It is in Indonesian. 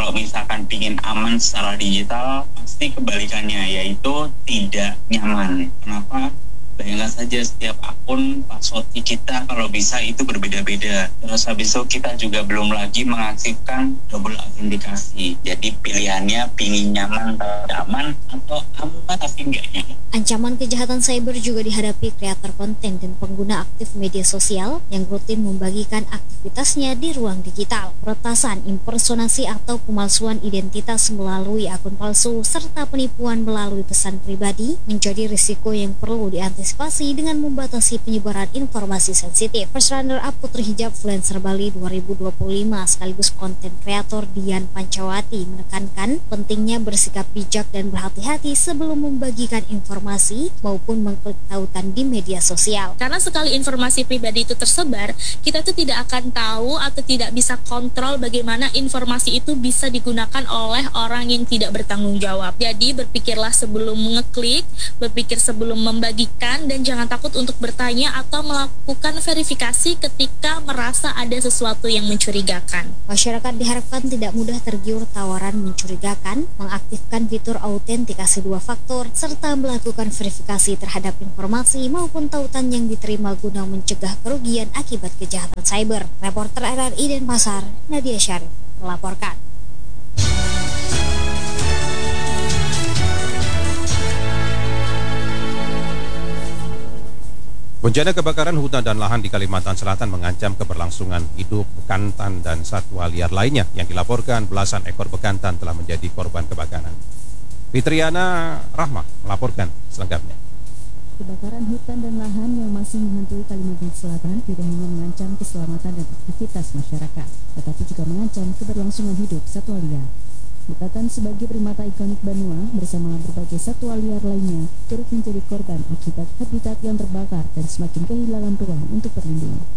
Kalau misalkan pingin aman secara digital, pasti kebalikannya, yaitu tidak nyaman. Kenapa? Bayangkan saja setiap akun password kita kalau bisa itu berbeda-beda. Terus habis itu kita juga belum lagi mengaktifkan double autentikasi. Jadi pilihannya pingin nyaman atau aman, atau aman tapi nggak nyaman. Ancaman kejahatan cyber juga dihadapi kreator konten dan pengguna aktif media sosial yang rutin membagikan aktivitasnya di ruang digital. Peretasan, impersonasi atau pemalsuan identitas melalui akun palsu serta penipuan melalui pesan pribadi menjadi risiko yang perlu diantisipasi dengan membatasi penyebaran informasi sensitif. First runner-up Putri Hijab Influencer Bali 2025 sekaligus konten kreator Dian Pancawati menekankan pentingnya bersikap bijak dan berhati-hati sebelum membagikan informasi maupun mengklik tautan di media sosial. Karena sekali informasi pribadi itu tersebar, kita tuh tidak akan tahu atau tidak bisa kontrol bagaimana informasi itu bisa digunakan oleh orang yang tidak bertanggung jawab. Jadi berpikirlah sebelum mengeklik, berpikir sebelum membagikan, dan jangan takut untuk bertanya atau melakukan verifikasi ketika merasa ada sesuatu yang mencurigakan. Masyarakat diharapkan tidak mudah tergiur tawaran mencurigakan, mengaktifkan fitur autentikasi 2 faktor, serta melakukan verifikasi terhadap informasi maupun tautan yang diterima guna mencegah kerugian akibat kejahatan cyber. Reporter RRI Denpasar, Nadia Syarif, melaporkan. Bencana kebakaran hutan dan lahan di Kalimantan Selatan mengancam keberlangsungan hidup bekantan dan satwa liar lainnya yang dilaporkan belasan ekor bekantan telah menjadi korban kebakaran. Fitriana Rahma melaporkan selengkapnya. Kebakaran hutan dan lahan yang masih menghantui Kalimantan Selatan tidak hanya mengancam keselamatan dan aktivitas masyarakat, tetapi juga mengancam keberlangsungan hidup satwa liar. Bekantan sebagai primata ikonik Banua bersama berbagai satwa liar lainnya turut menjadi korban akibat habitat yang terbakar dan semakin kehilangan ruang untuk berlindung.